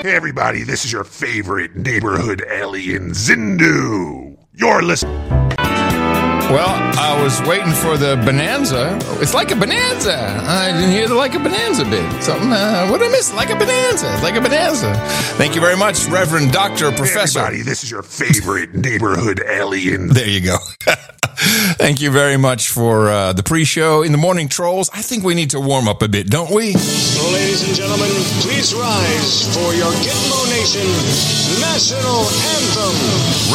Hey everybody, this is your favorite neighborhood alien, Zindu. You're listening. Well, I was waiting for the bonanza. It's like a bonanza. I didn't hear the like a bonanza bit. Something, what did I miss? Like a bonanza. It's like a bonanza. Thank you very much, Reverend Dr. Professor. Hey everybody, this is your favorite neighborhood alien. There you go. Thank you very much for the pre-show. In the morning, trolls, I think we need to warm up a bit, don't we? So, ladies and gentlemen, please rise for your Gitmo Nation National Anthem.